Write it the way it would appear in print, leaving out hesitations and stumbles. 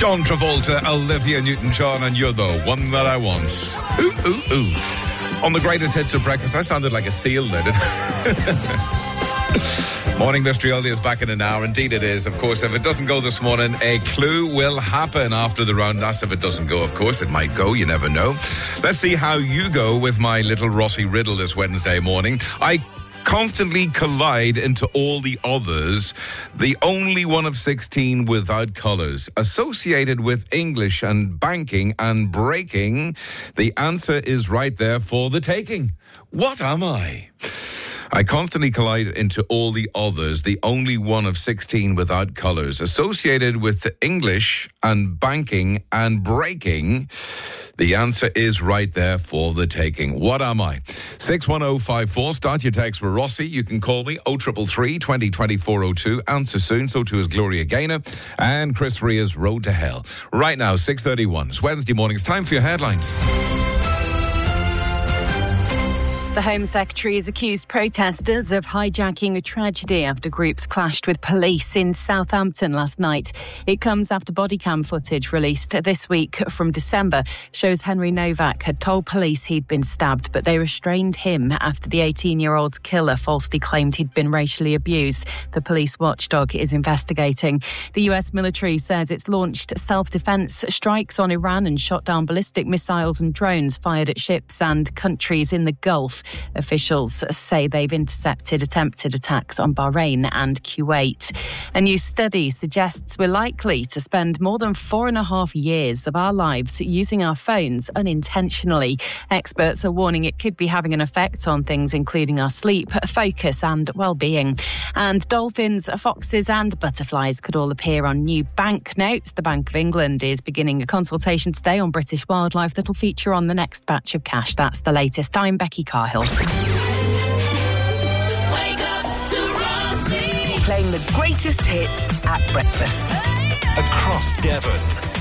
John Travolta, Olivia Newton-John, and You're the One That I Want. Ooh, ooh, ooh. On the greatest hits of breakfast. I sounded like a seal there, didn't I? Morning Mystery Oldie is back in an hour. Indeed it is. Of course, if it doesn't go this morning, a clue will happen after the round. That's if it doesn't go, of course. It might go. You never know. Let's see how you go with my little Rossi riddle this Wednesday morning. I constantly collide into all the others, the only one of 16 without colours, associated with English and banking and breaking. The answer is right there for the taking. What am I? I constantly collide into all the others, the only one of 16 without colours, associated with the English and banking and breaking. The answer is right there for the taking. What am I? 61054. Start your text with Rossi. You can call me 0333 20 2402. Answer soon. So too is Gloria Gaynor and Chris Ria's Road to Hell. Right now, 6:31. It's Wednesday morning. It's time for your headlines. The Home Secretary has accused protesters of hijacking a tragedy after groups clashed with police in Southampton last night. It comes after body cam footage released this week from December shows Henry Novak had told police he'd been stabbed, but they restrained him after the 18-year-old's killer falsely claimed he'd been racially abused. The police watchdog is investigating. The US military says it's launched self-defense strikes on Iran and shot down ballistic missiles and drones fired at ships and countries in the Gulf. Officials say they've intercepted attempted attacks on Bahrain and Kuwait. A new study suggests we're likely to spend more than 4.5 years of our lives using our phones unintentionally. Experts are warning it could be having an effect on things including our sleep, focus and well-being. And dolphins, foxes and butterflies could all appear on new banknotes. The Bank of England is beginning a consultation today on British wildlife that'll feature on the next batch of cash. That's the latest. I'm Becky Cahill. Wake up to Rossi. Playing the greatest hits at breakfast. Across Devon.